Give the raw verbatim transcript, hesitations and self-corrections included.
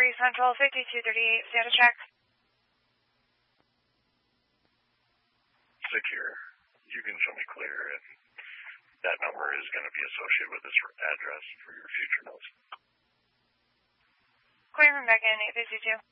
Missouri Central fifty-two thirty-eight, status check. Secure. You can show me clear, and that number is going to be associated with this address for your future notes. Clearing back in eight fifty-two.